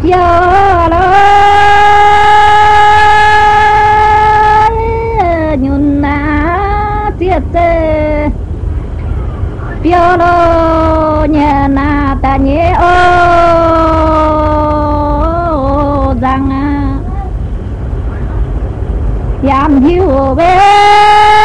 giờ lo nhún na tiệt tê giờ lo nhà na ta nhé ô rằng yam hiu về